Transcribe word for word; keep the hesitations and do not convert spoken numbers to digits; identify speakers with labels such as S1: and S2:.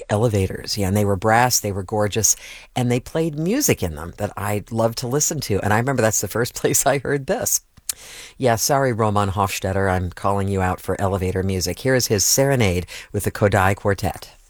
S1: elevators. Yeah, and they were brass, they were gorgeous, and they played music in them that I loved to listen to. And I remember that's the first place I heard this. Yeah, sorry, Roman Hofstetter, I'm calling you out for elevator music. Here is his Serenade with the Kodai Quartet.